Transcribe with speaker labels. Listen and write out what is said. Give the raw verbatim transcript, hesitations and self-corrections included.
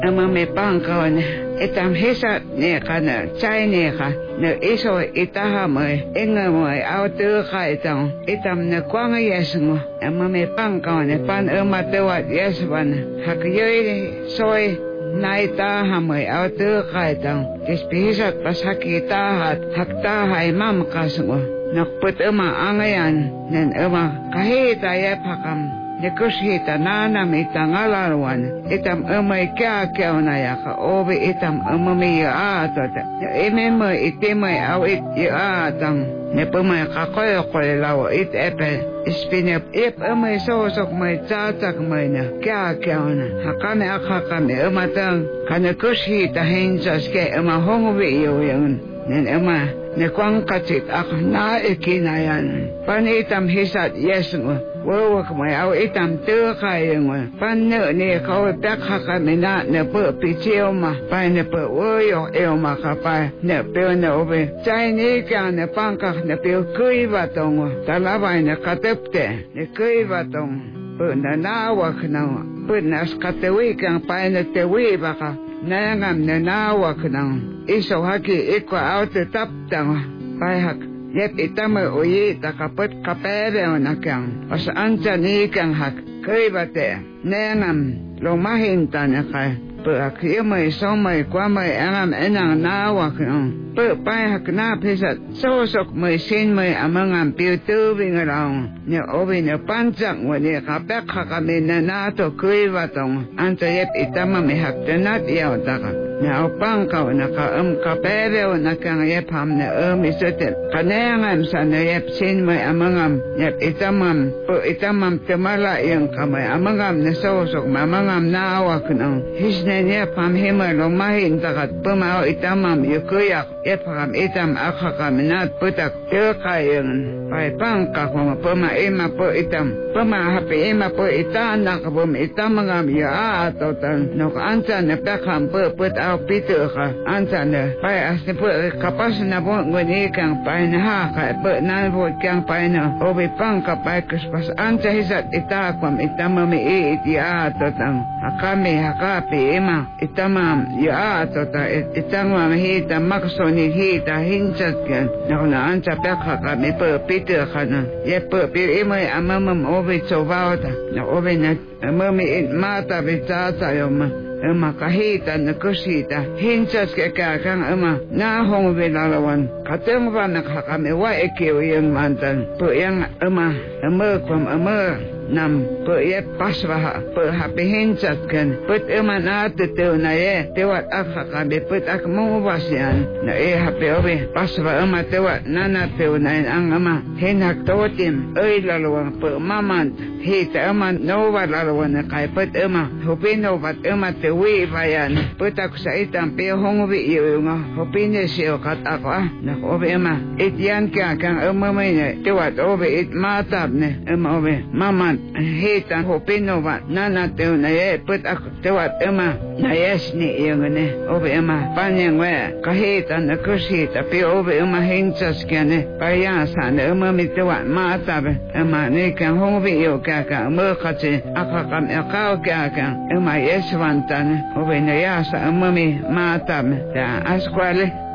Speaker 1: ama me pangkawan itam hisa ne kana chai ne ka ne iso itaha mai enga mai auto ka itam itam ne kwanga yesmo ama me pangkawan pan ama tewa yeswan hakyoy soy naita hamai auto ka itam kispisat pasakita hat hakta hai mam kasmo nakput ama angayan nen ama kahita yapakam Nekushita nana mitangalaruan itam umay kya kya unaya ka obi itam umami ya atota imeme itimay awit ya atang nepumay kakoy koy law it epe ispinep ip umay sosok may tsatak may na kya kya una hakame akakame umatang kanekushita hinsas ke umahongwi yun nen uma nekwang kachit ak na ikinayan panitam hisat yesmo wo mai au itam tư khai ngwa pan nợ ne khâu tak kha mina ne pu pi chiu ma pa ne pu wo yo eo ma kha pa ne pe ne obe chai ni ka ne pan ka ne pe kui va tong ta la ba ne ka tepte ne kui va tong pu na na wa khna pu na ska te wi ka pa ne te wi ba ka na ngam ne na wa khna iso haki ikwa au te tap tang pa hak Yep itama oye takapet kapere onakang pas anca ni kang hak kay bate nenam lomahinta na kay pa akiyamay somay kwamay angam enang nawa kang pa pa hak na pisat sosok may sin may amangam piutubing arang niya obi niya panchak wani kapek hakami na nato kay batong anca yep itama may hak tanat yaw takap na upang ka naka um kapere nakang yep ham na um isutin kanayangam sa na yep sin may amangam yep itamam po itamam temala yung kamay amangam na sosok mamangam na awak ng hisna yep ham himay lumahin takat pumao itamam yukuyak yep ham itam akakam nat putak tilkayon pay pang kakong puma ima po itam puma hapi ima po itan nakabum itamangam ya atotan nok ansa na pekham po put pito ka ansa na pai asne po kapas na po ngani kang pai na ha ka po na po kang pai na obi pang ka pai kuspas ansa hisat ita kwam itama mi e itia totang akami hakapi ima itama ya tota itangwa hita maksoni hita hinsat kan na na ansa pekha ka mi po pito ka na ye po pi ima amamam obi sovauta na obi na mami mata bitata yoma Ema kahita na kusita hinsas ke kakang ema na hong bilalawan kateng ba nakakami wa ekiw yung mantan po yung ema ema kwam ema nam po ye paswa po hapi hinsas kan put ema na tutu na ye tewat akakami put ak mungubasyan na e hapi obi paswa ema tewat nana tew na ang ema hinak totim ay lalawang po mamant hita ema nowa lalawan na kay put ema hupino bat ema wi bayan putak sa itang pe hongwi yung hopine siyo kat ako ah nakobe ma ityan ka kang umamay na tiwat obe it matab ne ema obe maman hitan hopino ba nanatew na ye putak tiwat ema na yes ni yung ne obe ema panyang we kahitan na kusita pe obe ema hinsas kya ne payasan umami tiwat matab ema ne kang hongwi yung ka kang mukatsi akakam akaw ka kang ema yeswanta obe na yasa mami matam ta askwale